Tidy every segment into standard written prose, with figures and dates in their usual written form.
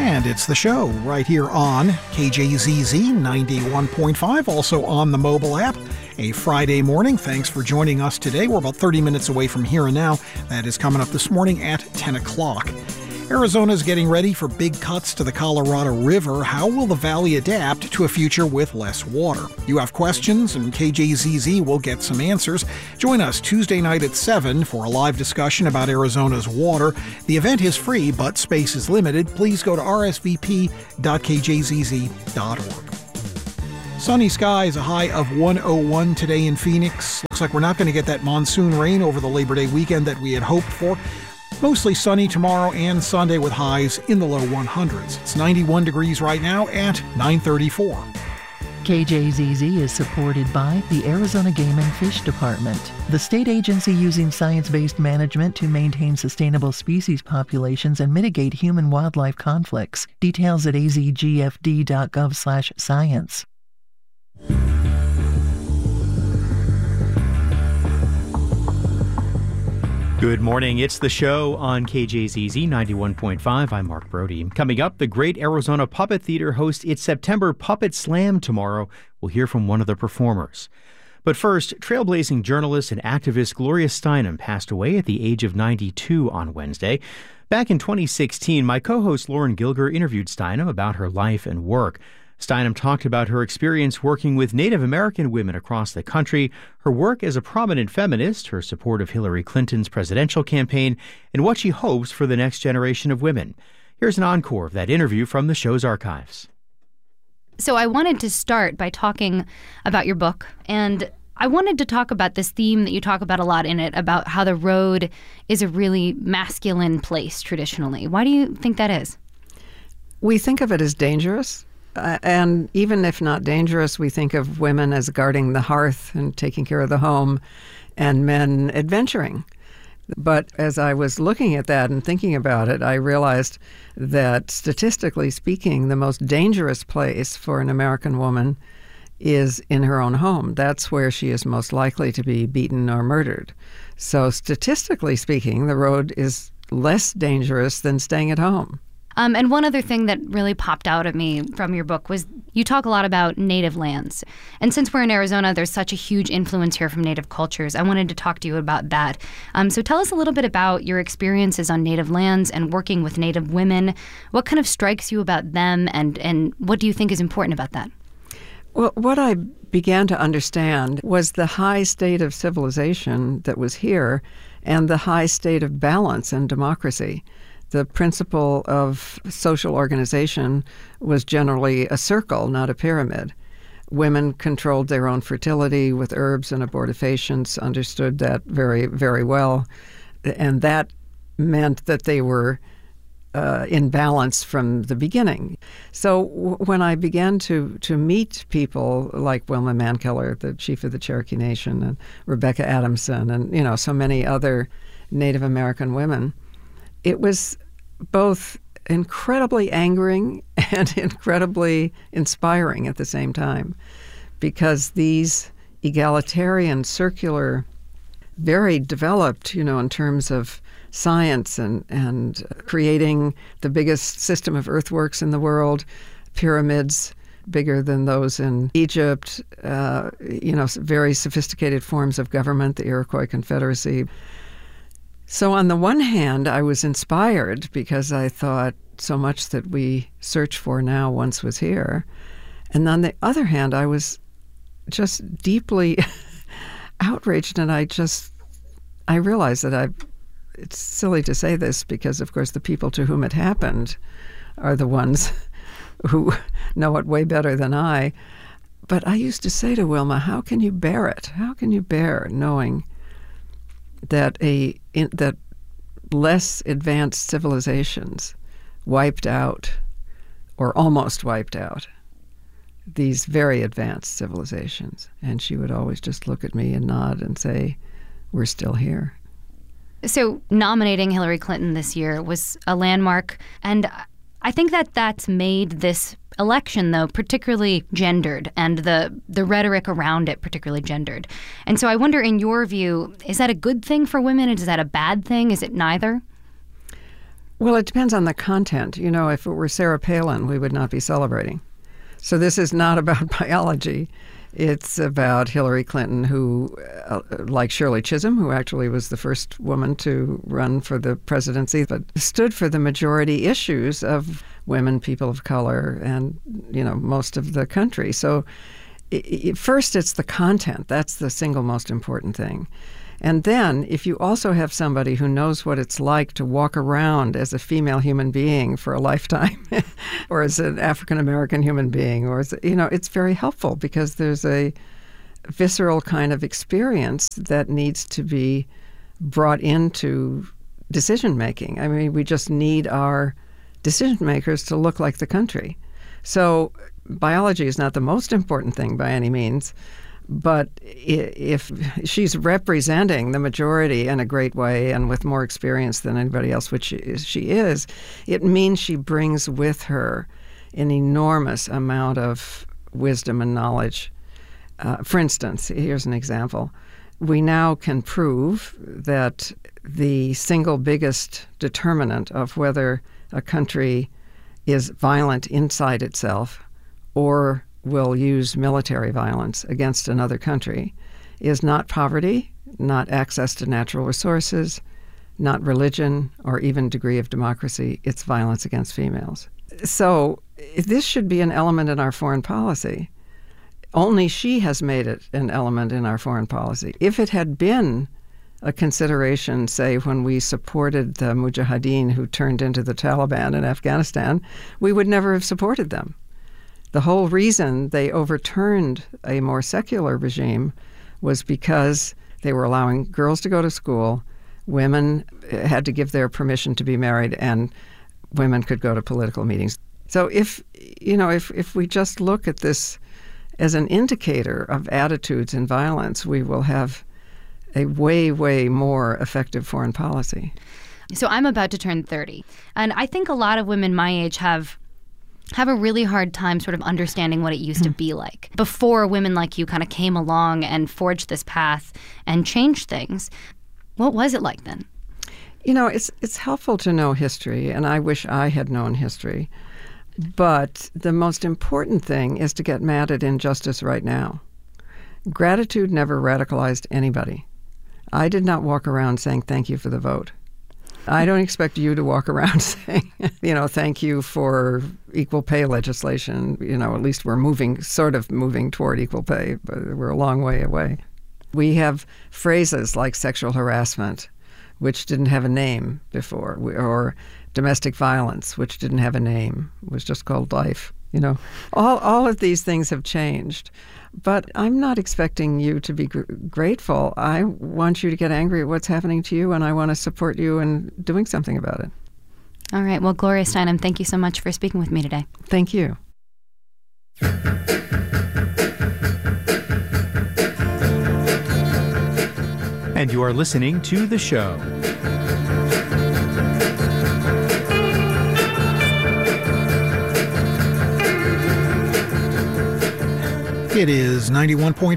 And it's the show right here on KJZZ 91.5, also on the mobile app. A Friday morning. Thanks for joining us today. We're about 30 minutes away from Here and Now. That is coming up this morning at 10 o'clock. Arizona's getting ready for big cuts to the Colorado River. How will the valley adapt to a future with less water? You have questions, and KJZZ will get some answers. Join us Tuesday night at 7 for a live discussion about Arizona's water. The event is free, but space is limited. Please go to rsvp.kjzz.org. Sunny skies, a high of 101 today in Phoenix. Looks like we're not going to get that monsoon rain over the Labor Day weekend that we had hoped for. Mostly sunny tomorrow and Sunday with highs in the low 100s. It's 91 degrees right now at 9:34. KJZZ is supported by the Arizona Game and Fish Department, the state agency using science-based management to maintain sustainable species populations and mitigate human-wildlife conflicts. Details at azgfd.gov/science. Good morning. It's the show on KJZZ 91.5. I'm Mark Brody. Coming up, the Great Arizona Puppet Theater hosts its September Puppet Slam tomorrow. We'll hear from one of the performers. But first, trailblazing journalist and activist Gloria Steinem passed away at the age of 92 on Wednesday. Back in 2016, my co-host Lauren Gilger interviewed Steinem about her life and work. Steinem talked about her experience working with Native American women across the country, her work as a prominent feminist, her support of Hillary Clinton's presidential campaign, and what she hopes for the next generation of women. Here's an encore of that interview from the show's archives. So I wanted to start by talking about your book, and I wanted to talk about this theme that you talk about a lot in it, about how the road is a really masculine place traditionally. Why do you think that is? We think of it as dangerous. And even if not dangerous, we think of women as guarding the hearth and taking care of the home, and men adventuring. But as I was looking at that and thinking about it, I realized that statistically speaking, the most dangerous place for an American woman is in her own home. That's where she is most likely to be beaten or murdered. So statistically speaking, the road is less dangerous than staying at home. And one other thing that really popped out at me from your book was you talk a lot about native lands. And since we're in Arizona, there's such a huge influence here from native cultures. I wanted to talk to you about that. So tell us a little bit about your experiences on native lands and working with native women. What kind of strikes you about them, and what do you think is important about that? Well, what I began to understand was the high state of civilization that was here and the high state of balance and democracy. The principle of social organization was generally a circle, not a pyramid. Women controlled their own fertility with herbs and abortifacients, understood that very, very well. And that meant that they were in balance from the beginning. So when I began to meet people like Wilma Mankeller, the chief of the Cherokee Nation, and Rebecca Adamson, and so many other Native American women, it was both incredibly angering and incredibly inspiring at the same time, because these egalitarian, circular, very developed, in terms of science and creating the biggest system of earthworks in the world, pyramids bigger than those in Egypt, very sophisticated forms of government, the Iroquois Confederacy. So on the one hand, I was inspired because I thought so much that we search for now once was here. And on the other hand, I was just deeply outraged, and I realized that it's silly to say this because, of course, the people to whom it happened are the ones who know it way better than I. But I used to say to Wilma, how can you bear it? How can you bear knowing that that less advanced civilizations wiped out, or almost wiped out, these very advanced civilizations? And she would always just look at me and nod and say, we're still here. So nominating Hillary Clinton this year was a landmark, and I think that that's made this election, though, particularly gendered, and the rhetoric around it particularly gendered. And so I wonder, in your view, is that a good thing for women? Is that a bad thing? Is it neither? Well, it depends on the content. You know, if it were Sarah Palin, we would not be celebrating. So this is not about biology. It's about Hillary Clinton, who, like Shirley Chisholm, who actually was the first woman to run for the presidency, but stood for the majority issues of women, people of color, and, you know, most of the country. So first, it's the content. That's the single most important thing. And then, if you also have somebody who knows what it's like to walk around as a female human being for a lifetime, or as an African-American human being, or as, you know, it's very helpful because there's a visceral kind of experience that needs to be brought into decision-making. I mean, we just need our decision-makers to look like the country. So biology is not the most important thing by any means, but if she's representing the majority in a great way and with more experience than anybody else, which she is, it means she brings with her an enormous amount of wisdom and knowledge. For instance, here's an example. We now can prove that the single biggest determinant of whether a country is violent inside itself or will use military violence against another country is not poverty, not access to natural resources, not religion, or even degree of democracy. It's violence against females. So this should be an element in our foreign policy. Only she has made it an element in our foreign policy. If it had been a consideration, say, when we supported the Mujahideen who turned into the Taliban in Afghanistan, we would never have supported them. The whole reason they overturned a more secular regime was because they were allowing girls to go to school, women had to give their permission to be married, and women could go to political meetings. So if we just look at this as an indicator of attitudes in violence, we will have a way, way more effective foreign policy. So I'm about to turn 30, and I think a lot of women my age have a really hard time sort of understanding what it used to be like before women like you kind of came along and forged this path and changed things. What was it like then? You know, it's helpful to know history, and I wish I had known history. But the most important thing is to get mad at injustice right now. Gratitude never radicalized anybody. I did not walk around saying thank you for the vote. I don't expect you to walk around saying, thank you for equal pay legislation. At least we're moving toward equal pay, but we're a long way away. We have phrases like sexual harassment, which didn't have a name before, or domestic violence, which didn't have a name. It was just called life. All of these things have changed. But I'm not expecting you to be grateful. I want you to get angry at what's happening to you, and I want to support you in doing something about it. All right. Well, Gloria Steinem, thank you so much for speaking with me today. Thank you. And you are listening to The Show. It is 91.5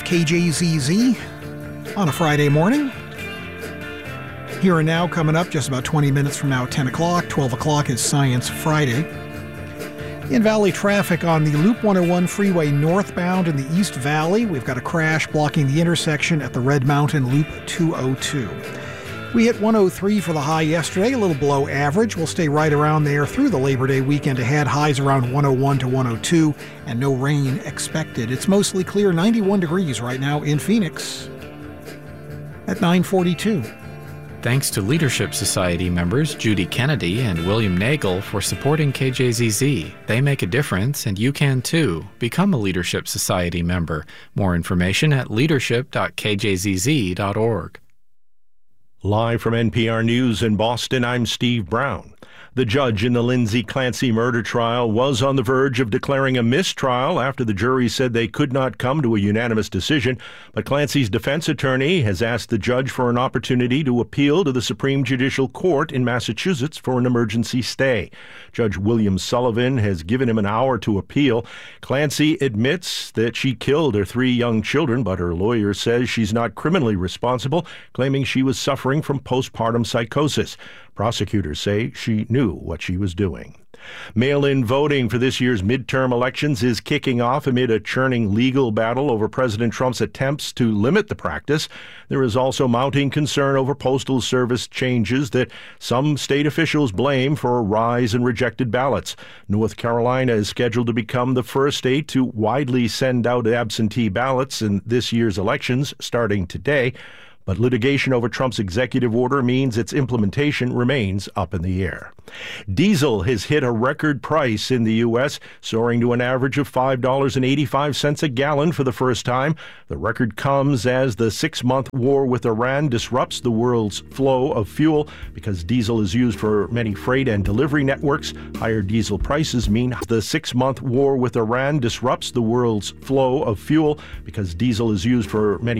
KJZZ on a Friday morning. Here and now, coming up just about 20 minutes from now, 10 o'clock. 12 o'clock is Science Friday. In Valley traffic on the Loop 101 freeway northbound in the East Valley. We've got a crash blocking the intersection at the Red Mountain Loop 202. We hit 103 for the high yesterday, a little below average. We'll stay right around there through the Labor Day weekend ahead. Highs around 101 to 102, and no rain expected. It's mostly clear, 91 degrees right now in Phoenix at 9:42. Thanks to Leadership Society members Judy Kennedy and William Nagel for supporting KJZZ. They make a difference, and you can too. Become a Leadership Society member. More information at leadership.kjzz.org. Live from NPR News in Boston, I'm Steve Brown. The judge in the Lindsay Clancy murder trial was on the verge of declaring a mistrial after the jury said they could not come to a unanimous decision. But Clancy's defense attorney has asked the judge for an opportunity to appeal to the Supreme Judicial Court in Massachusetts for an emergency stay. Judge William Sullivan has given him an hour to appeal. Clancy admits that she killed her 3 young children, but her lawyer says she's not criminally responsible, claiming she was suffering from postpartum psychosis. Prosecutors say she knew what she was doing. Mail-in voting for this year's midterm elections is kicking off amid a churning legal battle over President Trump's attempts to limit the practice. There is also mounting concern over Postal Service changes that some state officials blame for a rise in rejected ballots. North Carolina is scheduled to become the first state to widely send out absentee ballots in this year's elections, starting today. But litigation over Trump's executive order means its implementation remains up in the air. Diesel has hit a record price in the U.S., soaring to an average of $5.85 a gallon for the first time. The record comes as the 6-month war with Iran disrupts the world's flow of fuel. Because diesel is used for many freight and delivery networks, higher diesel prices mean the 6-month war with Iran disrupts the world's flow of fuel. Because diesel is used for many